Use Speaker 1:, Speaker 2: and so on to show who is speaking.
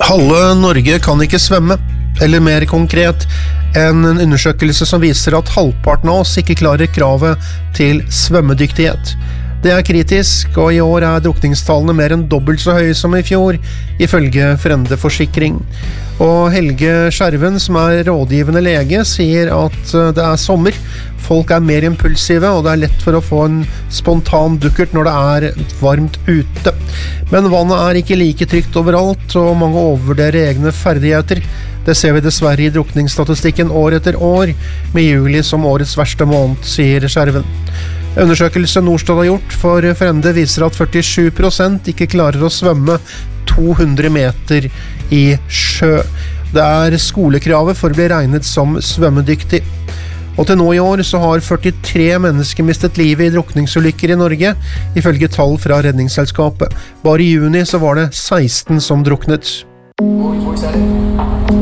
Speaker 1: Halve Norge kan ikke svømme, eller mer konkret, en undersøkelse som viser at halvparten av oss ikke klarer kravet til svømmedyktighet. Det er kritisk, og i år er drukningstallene mer enn dobbelt så høye som i fjor, ifølge Frende Forsikring. Og Helge Skjerven, som er rådgivende lege, sier at det er sommer, folk er mer impulsive, og det er lett for å få en spontan dukkert når det er varmt ute. Men vannet er ikke like trygt overalt, og mange overvurderer egne ferdigheter. Det ser vi dessverre i drukningsstatistikken år etter år, med juli som årets verste måned, sier Skjerven. Undersøkelse Norstat har gjort for Frende viser at 47% ikke klarer å svømme 200 meter i sjø. Det er skolekravet for å bli regnet som svømmedyktig. Og til nå i år så har 43 mennesker mistet livet i drukningsulykker i Norge, ifølge tall fra Redningsselskapet. Bare i juni så var det 16 som druknet.